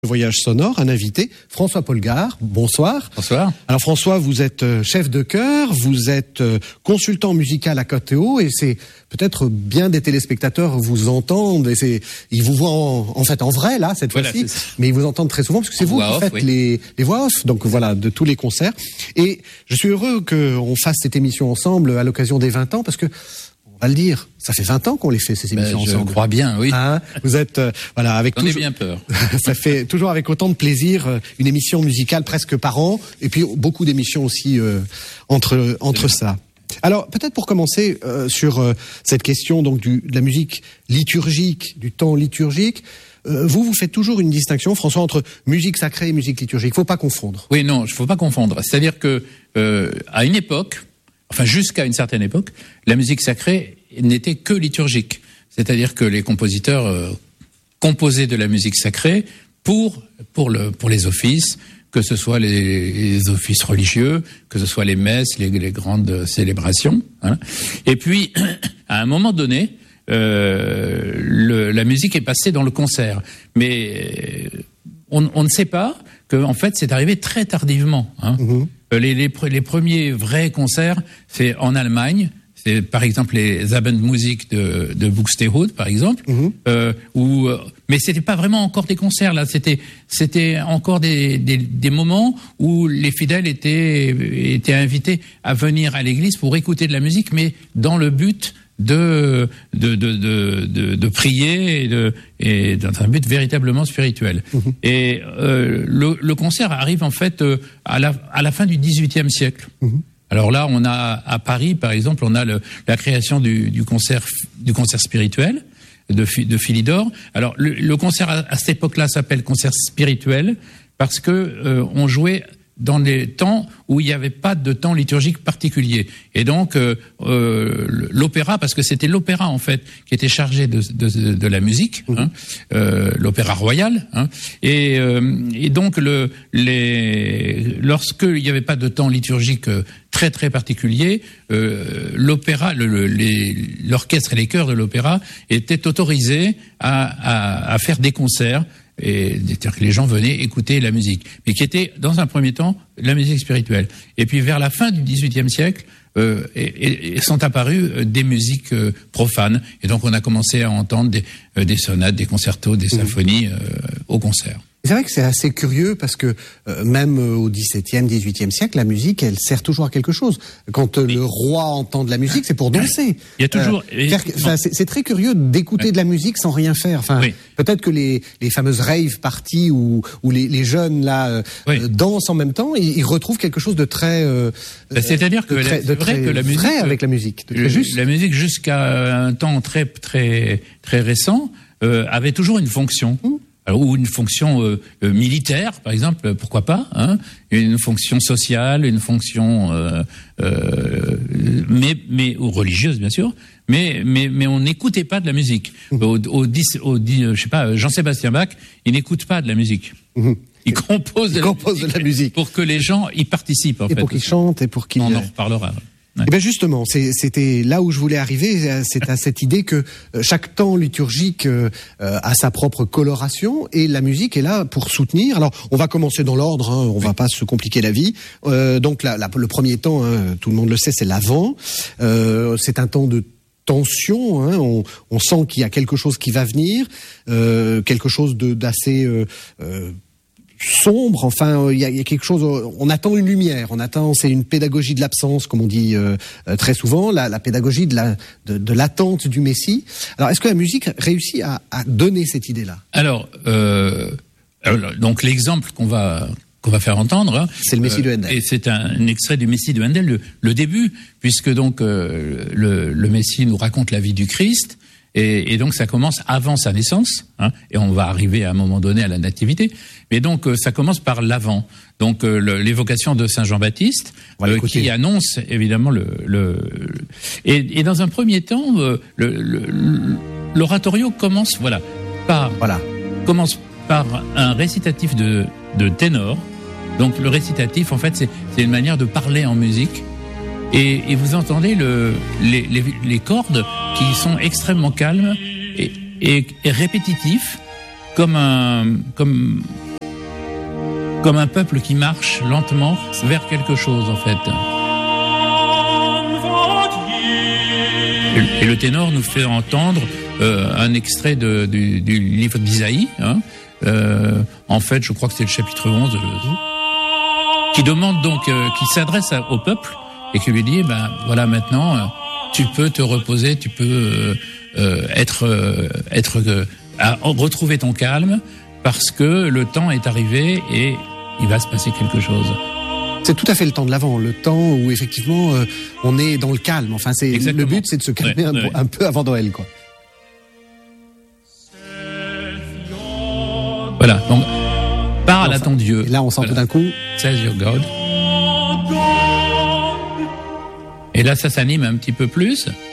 Voyage sonore, un invité, François Polgar. Bonsoir. Bonsoir. Alors François, vous êtes chef de chœur, vous êtes consultant musical à Côte-Haut et c'est peut-être bien des téléspectateurs vous entendent et ils vous voient en fait en vrai là cette fois-ci, mais ils vous entendent très souvent parce que c'est vous qui faites les voix off, donc voilà, de tous les concerts. Et je suis heureux qu'on fasse cette émission ensemble à l'occasion des 20 ans parce que on va le dire, ça fait 20 ans qu'on les fait ces émissions ensemble. Je crois bien, oui. Hein, vous êtes voilà avec J'en ai bien peur. Ça fait toujours avec autant de plaisir une émission musicale presque par an et puis beaucoup d'émissions aussi entre ça. Alors peut-être pour commencer sur cette question donc de la musique liturgique, du temps liturgique. Vous faites toujours une distinction, François, entre musique sacrée et musique liturgique. Faut pas confondre. Oui, non, il faut pas confondre. C'est-à-dire que à une époque, enfin jusqu'à une certaine époque, la musique sacrée n'était que liturgique. C'est-à-dire que les compositeurs composaient de la musique sacrée pour les offices, que ce soit les offices religieux, que ce soit les messes, les grandes célébrations. Hein. Et puis, à un moment donné, la musique est passée dans le concert. Mais on ne sait pas que, en fait, c'est arrivé très tardivement. Hein. Mmh. Les premiers vrais concerts, c'est en Allemagne. C'est par exemple les Abendmusik de Buxtehude, par exemple, mais c'était pas vraiment encore des concerts là. C'était encore des moments où les fidèles étaient invités à venir à l'église pour écouter de la musique, mais dans le but de prier et dans un but véritablement spirituel. Et le concert arrive en fait à la fin du XVIIIe siècle. Alors là, on a à Paris, par exemple, on a la création du concert spirituel de Philidor. Alors le concert à cette époque-là s'appelle concert spirituel parce que on jouait dans des temps où il n'y avait pas de temps liturgique particulier. Et donc, l'opéra, parce que c'était l'opéra, en fait, qui était chargé de la musique, hein, l'opéra royal, hein, et donc, lorsqu'il n'y avait pas de temps liturgique très, très particulier, l'opéra, l'orchestre et les chœurs de l'opéra étaient autorisés à faire des concerts, et c'est-à-dire que les gens venaient écouter la musique, mais qui était dans un premier temps la musique spirituelle. Et puis vers la fin du XVIIIe siècle, sont apparues des musiques profanes, et donc on a commencé à entendre des sonates, des concertos, des symphonies au concert. C'est vrai que c'est assez curieux parce que même au XVIIe, XVIIIe siècle, la musique, elle sert toujours à quelque chose. Quand le roi entend de la musique, c'est pour danser. Il y a toujours. C'est très curieux d'écouter de la musique sans rien faire. Enfin, peut-être que les fameuses rave parties où les jeunes là dansent en même temps, ils retrouvent quelque chose de très. C'est-à-dire que c'est vrai que la musique, vrai avec la musique, de très juste. La musique jusqu'à un temps très très très récent avait toujours une fonction. Alors, ou une fonction militaire, par exemple, pourquoi pas, hein, une fonction sociale, une fonction mais ou religieuse bien sûr, mais on n'écoutait pas de la musique. Je sais pas, Jean-Sébastien Bach, il n'écoute pas de la musique. Il compose de la musique pour que les gens y participent en fait. Et pour qu'ils chantent et pour qu'ils. On en reparlera. Ouais. Et bien justement, c'était là où je voulais arriver, c'est à cette idée que chaque temps liturgique a sa propre coloration et la musique est là pour soutenir. Alors, on va commencer dans l'ordre, hein, on va pas se compliquer la vie. Donc le premier temps, hein, tout le monde le sait, c'est l'Avent. C'est un temps de tension, hein, on sent qu'il y a quelque chose qui va venir, quelque chose d'assez sombre, enfin il y a quelque chose, on attend une lumière, c'est une pédagogie de l'absence comme on dit très souvent, la pédagogie de l'attente du Messie. Alors est-ce que la musique réussit à donner cette idée-là? Alors donc l'exemple qu'on va faire entendre, hein, c'est le Messie de Handel. Et c'est un extrait du Messie de Handel, le début, puisque donc le Messie nous raconte la vie du Christ. Et donc ça commence avant sa naissance, hein, et on va arriver à un moment donné à la nativité. Mais donc ça commence par l'avant. Donc l'évocation de Saint Jean-Baptiste, qui annonce évidemment et dans un premier temps l'oratorio commence par un récitatif de ténor. Donc le récitatif en fait c'est une manière de parler en musique. Et vous entendez les cordes qui sont extrêmement calmes et répétitifs, comme comme un peuple qui marche lentement vers quelque chose, en fait. Et le ténor nous fait entendre un extrait du livre d'Isaïe, en fait, je crois que c'est le chapitre 11, qui demande donc, qui s'adresse au peuple et qui lui dit, voilà, maintenant, tu peux te reposer, tu peux retrouver ton calme, parce que le temps est arrivé et il va se passer quelque chose. C'est tout à fait le temps de l'Avent, le temps où effectivement on est dans le calme. Enfin, le but, c'est de se calmer un peu avant Noël, quoi. Voilà. Donc, parle à ton Dieu. Et là, on sent tout d'un coup. Says your God. Et là, ça s'anime un petit peu plus.